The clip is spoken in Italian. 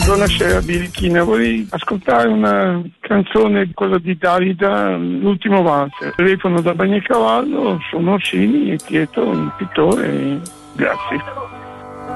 Buonasera Birichina, vorrei ascoltare una canzone, quella di Dalida, L'ultimo valzer. Telefono da Bagnacavallo, sono Orsini e Pietro, il pittore. Grazie.